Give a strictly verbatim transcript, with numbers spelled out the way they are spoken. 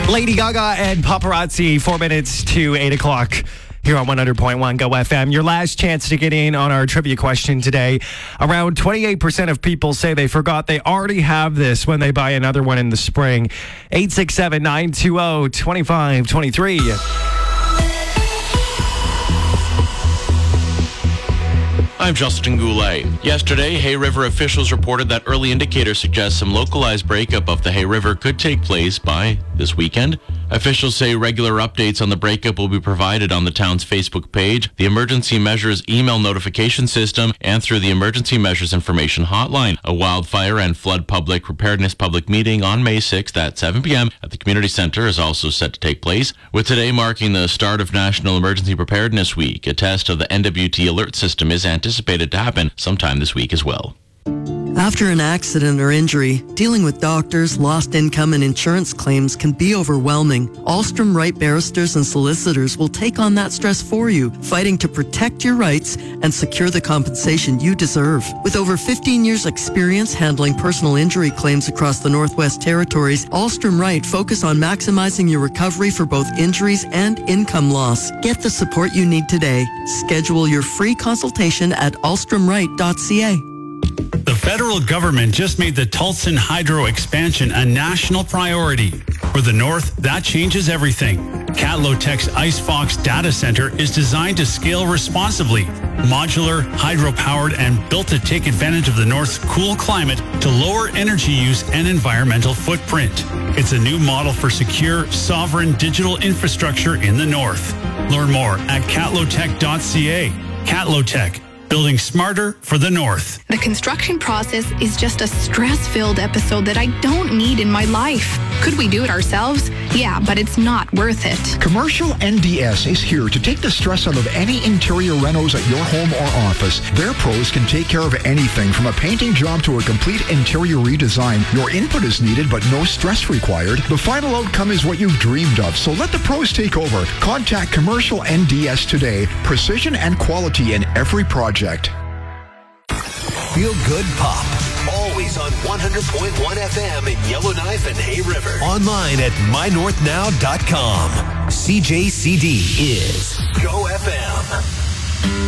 Lady Gaga and Paparazzi, four minutes to eight o'clock here on one hundred point one Go F M. Your last chance to get in on our trivia question today. Around twenty-eight percent of people say they forgot they already have this when they buy another one in the spring. eight six seven, nine two zero, two five two three. I'm Justin Goulet. Yesterday, Hay River officials reported that early indicators suggest some localized breakup of the Hay River could take place by this weekend. Officials say regular updates on the breakup will be provided on the town's Facebook page, the Emergency Measures email notification system, and through the Emergency Measures Information Hotline. A wildfire and flood public preparedness public meeting on May sixth at seven p.m. at the Community Center is also set to take place, with today marking the start of National Emergency Preparedness Week. A test of the N W T alert system is anticipated to happen sometime this week as well. After an accident or injury, dealing with doctors, lost income, and insurance claims can be overwhelming. Alstrom Wright barristers and solicitors will take on that stress for you, fighting to protect your rights and secure the compensation you deserve. With over fifteen years experience handling personal injury claims across the Northwest Territories, Alstrom Wright focus on maximizing your recovery for both injuries and income loss. Get the support you need today. Schedule your free consultation at alstrom wright dot c a. The federal government just made the Tulsan Hydro expansion a national priority. For the North, that changes everything. Catlotech's IceFox data center is designed to scale responsibly, modular, hydro-powered, and built to take advantage of the North's cool climate to lower energy use and environmental footprint. It's a new model for secure, sovereign digital infrastructure in the North. Learn more at catlotech dot c a. Catlotech. Building smarter for the North. The construction process is just a stress-filled episode that I don't need in my life. Could we do it ourselves? Yeah, but it's not worth it. Commercial N D S is here to take the stress out of any interior renos at your home or office. Their pros can take care of anything from a painting job to a complete interior redesign. Your input is needed, but no stress required. The final outcome is what you've dreamed of, so let the pros take over. Contact Commercial N D S today. Precision and quality in every project. Feel good pop. Always on one hundred point one F M in Yellowknife and Hay River. Online at my north now dot com. C J C D is Go F M.